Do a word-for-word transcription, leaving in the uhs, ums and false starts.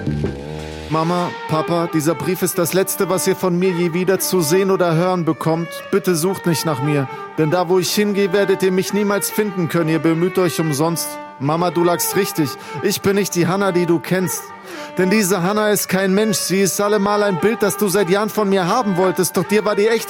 Mama, Papa, dieser Brief ist das Letzte, was ihr von mir je wieder zu sehen oder hören bekommt. Bitte sucht nicht nach mir, denn da, wo ich hingehe, werdet ihr mich niemals finden können. Ihr bemüht euch umsonst. Mama, du lagst richtig. Ich bin nicht die Hannah, die du kennst. Denn diese Hannah ist kein Mensch. Sie ist allemal ein Bild, das du seit Jahren von mir haben wolltest. Doch dir war die echte